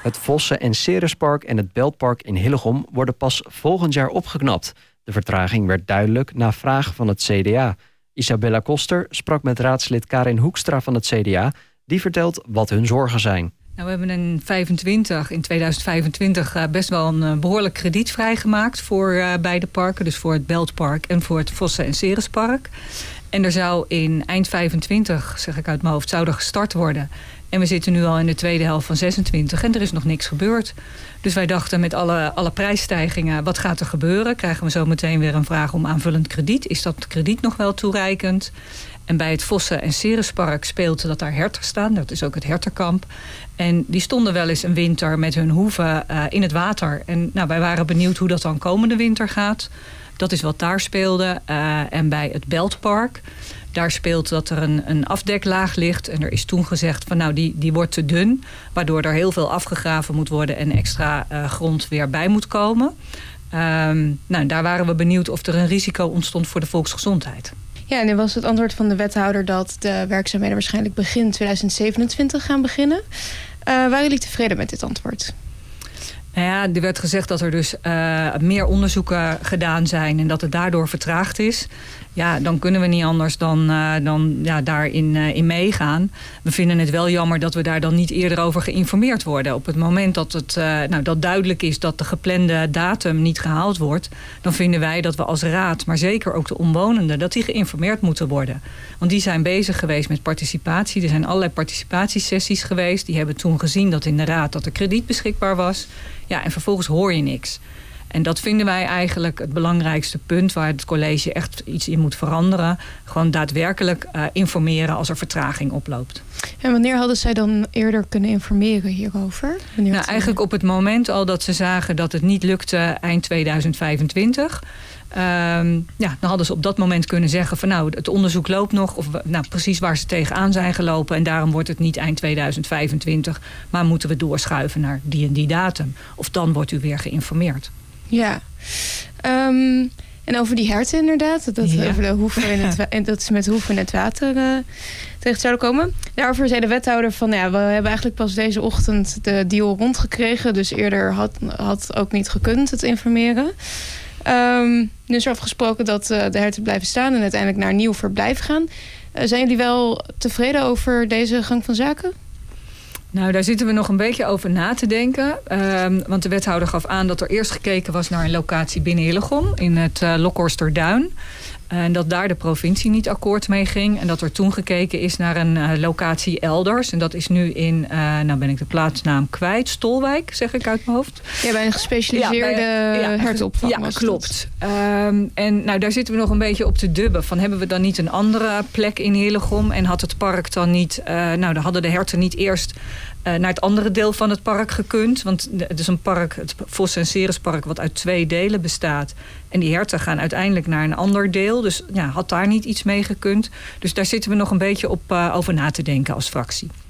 Het Vossen- en Cerespark en het Beltpark in Hillegom worden pas volgend jaar opgeknapt. De vertraging werd duidelijk na vraag van het CDA. Isabella Koster sprak met raadslid Karin Hoekstra van het CDA. Die vertelt wat hun zorgen zijn. Nou, we hebben in 2025 best wel een behoorlijk krediet vrijgemaakt voor beide parken. Dus voor het Beltpark en voor het Vossen- en Cerespark. En er zou in eind 25, zeg ik uit mijn hoofd, zou er gestart worden. En we zitten nu al in de tweede helft van 26 en er is nog niks gebeurd. Dus wij dachten met alle prijsstijgingen, wat gaat er gebeuren? Krijgen we zo meteen weer een vraag om aanvullend krediet? Is dat krediet nog wel toereikend? En bij het Vossen- en Cerespark speelt dat daar herten staan. Dat is ook het hertenkamp. En die stonden wel eens een winter met hun hoeven in het water. En nou, wij waren benieuwd hoe dat dan komende winter gaat. Dat is wat daar speelde. En bij het Beltpark, daar speelt dat er een afdeklaag ligt. En er is toen gezegd van nou, die wordt te dun. Waardoor er heel veel afgegraven moet worden en extra grond weer bij moet komen. Nou, daar waren we benieuwd of er een risico ontstond voor de volksgezondheid. Ja, en nu was het antwoord van de wethouder dat de werkzaamheden waarschijnlijk begin 2027 gaan beginnen. Waren jullie tevreden met dit antwoord? Nou ja, er werd gezegd dat er dus meer onderzoeken gedaan zijn en dat het daardoor vertraagd is. Ja, dan kunnen we niet anders dan daarin in meegaan. We vinden het wel jammer dat we daar dan niet eerder over geïnformeerd worden. Op het moment dat het dat duidelijk is dat de geplande datum niet gehaald wordt, dan vinden wij dat we als raad, maar zeker ook de omwonenden, dat die geïnformeerd moeten worden. Want die zijn bezig geweest met participatie. Er zijn allerlei participatiesessies geweest. Die hebben toen gezien dat in de raad dat er krediet beschikbaar was. Ja, en vervolgens hoor je niks. En dat vinden wij eigenlijk het belangrijkste punt waar het college echt iets in moet veranderen. Gewoon daadwerkelijk informeren als er vertraging oploopt. En wanneer hadden zij dan eerder kunnen informeren hierover? Nou, eigenlijk op het moment al dat ze zagen dat het niet lukte eind 2025. Dan hadden ze op dat moment kunnen zeggen van nou, het onderzoek loopt nog. Of nou, precies waar ze tegenaan zijn gelopen. En daarom wordt het niet eind 2025. Maar moeten we doorschuiven naar die en die datum. Of dan wordt u weer geïnformeerd. Ja. En over die herten inderdaad. Over de hoeven en dat ze met hoeven in het water terecht zouden komen. Daarover zei de wethouder van we hebben eigenlijk pas deze ochtend de deal rondgekregen. Dus eerder had ook niet gekund het informeren. Nu is er afgesproken dat de herten blijven staan en uiteindelijk naar een nieuw verblijf gaan. Zijn jullie wel tevreden over deze gang van zaken? Nou, daar zitten we nog een beetje over na te denken. Want de wethouder gaf aan dat er eerst gekeken was naar een locatie binnen Hillegom in het Lokhorsterduin. En dat daar de provincie niet akkoord mee ging. En dat er toen gekeken is naar een locatie elders. En dat is nu in, nou ben ik de plaatsnaam kwijt, Stolwijk, zeg ik uit mijn hoofd. Ja, bij een gespecialiseerde hertenopvang. Ja, klopt. En nou, daar zitten we nog een beetje op te dubben. Van hebben we dan niet een andere plek in Hillegom? En had het park dan niet, dan hadden de herten niet eerst naar het andere deel van het park gekund. Want het is een park, het Vossen- en Cerespark, wat uit 2 delen bestaat. En die herten gaan uiteindelijk naar een ander deel. Dus ja, had daar niet iets mee gekund. Dus daar zitten we nog een beetje op over na te denken als fractie.